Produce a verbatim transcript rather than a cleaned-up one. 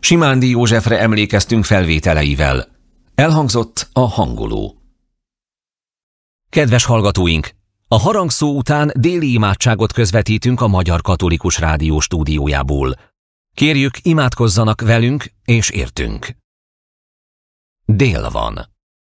Simándi Józsefre emlékeztünk felvételeivel. Elhangzott a hangoló. Kedves hallgatóink! A harangszó után déli imádságot közvetítünk a Magyar Katolikus Rádió stúdiójából. Kérjük, imádkozzanak velünk és értünk. Dél van.